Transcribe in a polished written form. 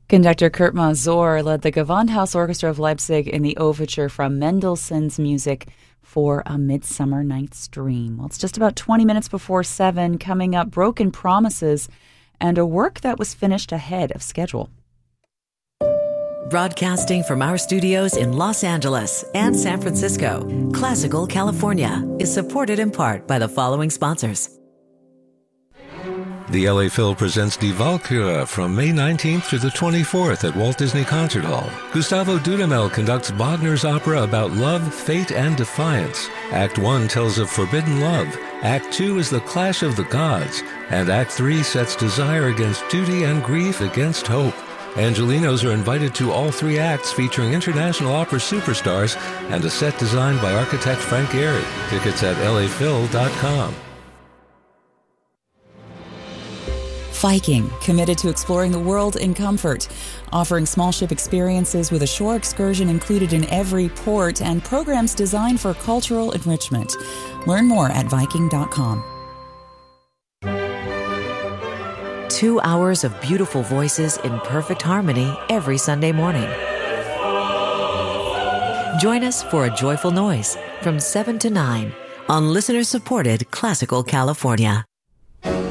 Conductor Kurt Mazur led the Gewandhaus Orchestra of Leipzig in the overture from Mendelssohn's music for A Midsummer Night's Dream. Well, it's just about 20 minutes before 7. Coming up, Broken Promises and a work that was finished ahead of schedule. Broadcasting from our studios in Los Angeles and San Francisco, Classical California is supported in part by the following sponsors. The LA Phil presents Die Walküre from May 19th to the 24th at Walt Disney Concert Hall. Gustavo Dudamel conducts Wagner's opera about love, fate, and defiance. Act 1 tells of forbidden love. Act 2 is the clash of the gods. And Act 3 sets desire against duty and grief against hope. Angelinos are invited to all 3 acts featuring international opera superstars and a set designed by architect Frank Gehry. Tickets at laphil.com. Viking, committed to exploring the world in comfort, offering small ship experiences with a shore excursion included in every port and programs designed for cultural enrichment. Learn more at Viking.com. 2 hours of beautiful voices in perfect harmony every Sunday morning. Join us for A Joyful Noise from 7 to 9 on listener-supported Classical California.